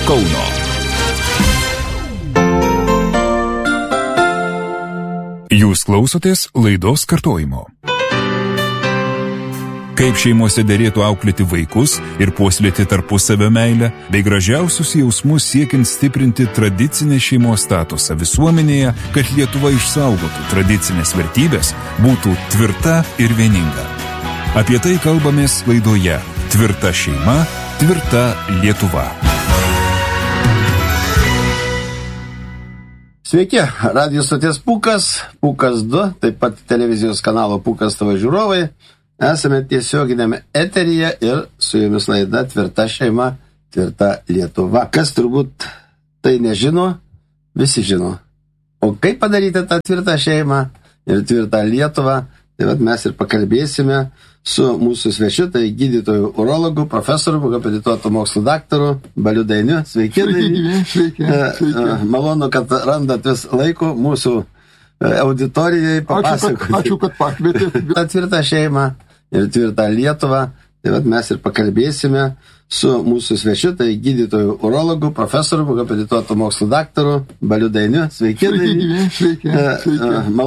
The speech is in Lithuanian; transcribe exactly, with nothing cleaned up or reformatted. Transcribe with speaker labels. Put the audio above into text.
Speaker 1: Kauno. Jūs klausotės laidos kartojimo. Kaip šeimose derėtų auklėti vaikus ir puoselėti tarpusavio meilę, bei gražiausius jausmus siekiant stiprinti tradicinę šeimos statusą visuomenėje, kad Lietuva išsaugotų tradicinės vertybės, būtų tvirta ir vieninga. Apie tai kalbamės laidoje Tvirta šeima, tvirta Lietuva.
Speaker 2: Sveiki, radijo stoties Pūkas, Pūkas du, taip pat televizijos kanalo Pūkas T V žiūrovai. Esame tiesioginėme eteryje ir su jumis laida Tvirta šeima, tvirta Lietuva. Kas turbūt tai nežino, visi žino. O kaip padaryti tą tvirtą šeimą ir tvirtą Lietuvą, tai vat mes ir pakalbėsime su mūsų svečiu, tai gydytojų urologų, profesorių, habilituotų mokslų daktaru Baliu Dainiu. Sveiki,
Speaker 3: Dainiu. Sveiki, sveiki.
Speaker 2: Malonu, kad randat vis laiko mūsų auditorijai papasakoti.
Speaker 3: Ačiū, kad, ačiū, kad pakvietėte.
Speaker 2: Ta tvirta šeima ir tvirta Lietuva, tai vat mes ir pakalbėsime su mūsų svečiu, tai gydytojų urologų, profesorių, habilituotų mokslų daktaru Baliu Dainiu. Sveiki,
Speaker 3: Sveiki, sveiki, sveiki.